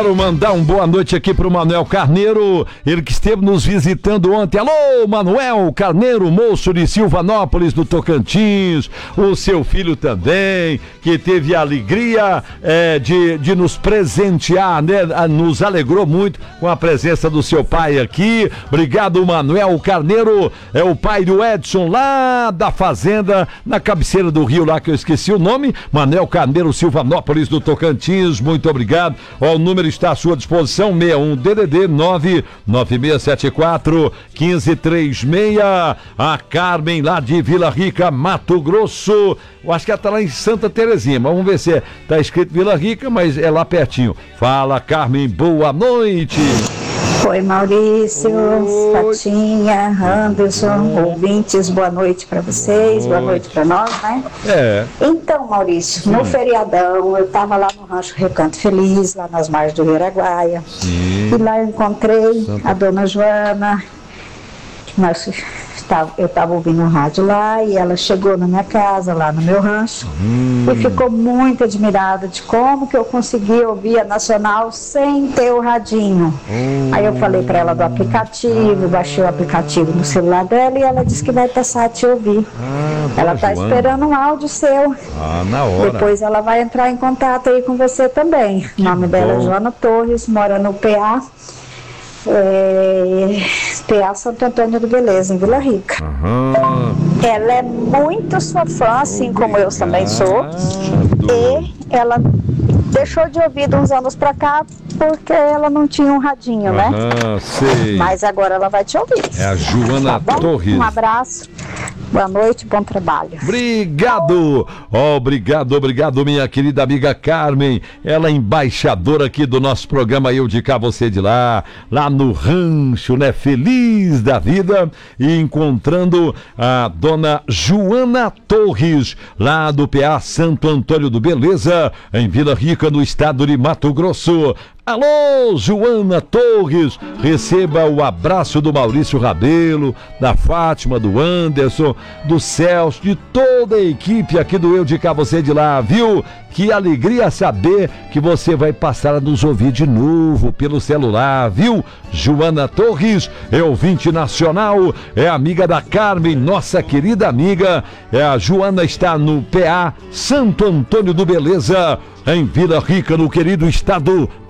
Quero mandar uma boa noite aqui pro Manuel Carneiro, ele que esteve nos visitando ontem. Alô, Manuel Carneiro, moço de Silvanópolis, do Tocantins, o seu filho também, que teve a alegria de nos presentear, né? Nos alegrou muito com a presença do seu pai aqui. Obrigado, Manuel Carneiro, é o pai do Edson, lá da fazenda, na cabeceira do rio, lá que eu esqueci o nome, Manuel Carneiro, Silvanópolis, do Tocantins, muito obrigado. Ó, o número está à sua disposição, 61 DDD 99674 1536. A Carmen, lá de Vila Rica, Mato Grosso. Eu acho que ela está lá em Santa Terezinha, mas vamos ver se está escrito Vila Rica, mas é lá pertinho. Fala, Carmen, boa noite. Oi, Maurício, Oi. Fatinha, Anderson, ouvintes, boa noite para vocês, boa noite para nós, né? Então, Maurício, no feriadão, eu estava lá no Rancho Recanto Feliz, lá nas margens do Rio Araguaia, e lá eu encontrei a dona Joana. Eu estava ouvindo um rádio lá e ela chegou na minha casa, lá no meu rancho, e ficou muito admirada de como que eu consegui ouvir a Nacional sem ter o radinho. Aí eu falei para ela do aplicativo, baixei o aplicativo no celular dela e ela disse que vai passar a te ouvir. Ela está esperando um áudio seu. Na hora. Depois ela vai entrar em contato aí com você também. O nome dela é Joana Torres, mora no PA. PA Santo Antônio do Beleza, em Vila Rica. Ela é muito sua fã, assim como eu também sou. E ela deixou de ouvir de uns anos pra cá porque ela não tinha um radinho, né? Sei. Mas agora ela vai te ouvir. É a Joana Torres. Um abraço. Boa noite, bom trabalho. Obrigado, obrigado, minha querida amiga Carmen. Ela é embaixadora aqui do nosso programa Eu de Cá, Você de Lá, lá no rancho, né? Feliz da vida, e encontrando a dona Joana Torres, lá do PA Santo Antônio do Beleza, em Vila Rica, no estado de Mato Grosso. Alô, Joana Torres, receba o abraço do Maurício Rabelo, da Fátima, do Anderson, do Celso, de toda a equipe aqui do Eu de Cá, Você de Lá, viu? Que alegria saber que você vai passar a nos ouvir de novo pelo celular, viu? Joana Torres é ouvinte nacional, é amiga da Carmen, nossa querida amiga. A Joana está no PA Santo Antônio do Beleza, em Vila Rica, no querido estado